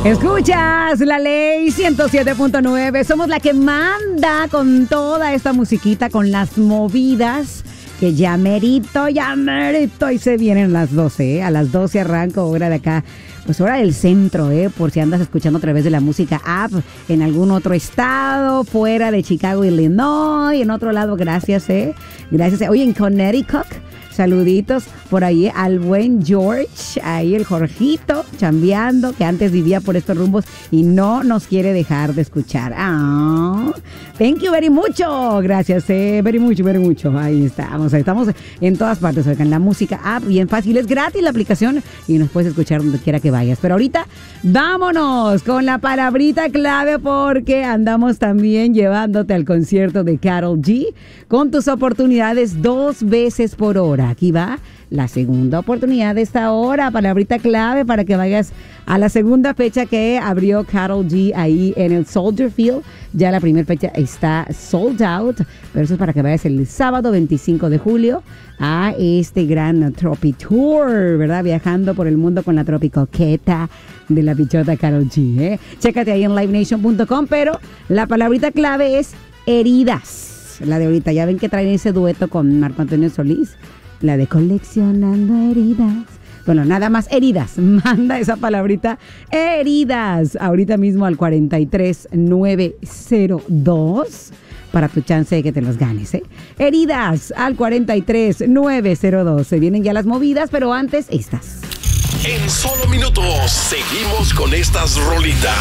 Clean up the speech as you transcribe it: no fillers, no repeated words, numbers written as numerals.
Escuchas la ley 107.9. Somos la que manda con toda esta musiquita, con las movidas. Que ya merito. Y se vienen las 12, ¿eh? A las 12 arranco, hora de acá. Pues hora del centro, por si andas escuchando a través de la música app en algún otro estado, fuera de Chicago, Illinois, en otro lado, gracias, Gracias. Oye, en Connecticut, saluditos por ahí al buen George, ahí el Jorgito, chambeando, que antes vivía por estos rumbos y no nos quiere dejar de escuchar. Thank you very mucho. Gracias, very mucho. Ahí estamos en todas partes, en la música app, bien fácil, es gratis la aplicación y nos puedes escuchar donde quiera que vayas. Pero ahorita vámonos con la palabrita clave porque andamos también llevándote al concierto de Karol G con tus oportunidades 2 veces por hora. Aquí va la segunda oportunidad de esta hora, palabrita clave para que vayas a la segunda fecha que abrió Karol G ahí en el Soldier Field. Ya la primera fecha está sold out, pero eso es para que vayas el sábado 25 de julio a este gran Tropi Tour, ¿verdad? Viajando por el mundo con la tropicoqueta de la bichota Karol G, Chécate ahí en livenation.com, pero la palabrita clave es heridas. La de ahorita, ya ven que traen ese dueto con Marco Antonio Solís. La de coleccionando heridas. Bueno, nada más heridas. Manda esa palabrita heridas ahorita mismo al 43902 para tu chance de que te los ganes, Heridas al 43902. Se vienen ya las movidas, pero antes estas. En solo minutos seguimos con estas rolitas.